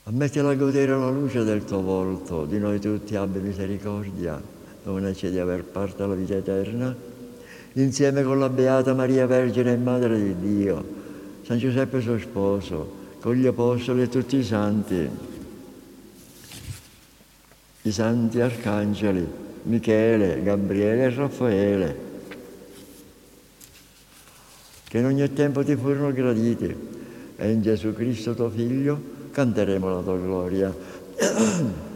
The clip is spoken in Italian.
Ammettila a godere la luce del tuo volto, di noi tutti abbi misericordia, donaci di aver parte alla vita eterna, insieme con la Beata Maria Vergine e Madre di Dio, San Giuseppe suo sposo, con gli Apostoli e tutti i santi Arcangeli, Michele, Gabriele e Raffaele, che in ogni tempo ti furono graditi, e in Gesù Cristo tuo Figlio canteremo la tua gloria.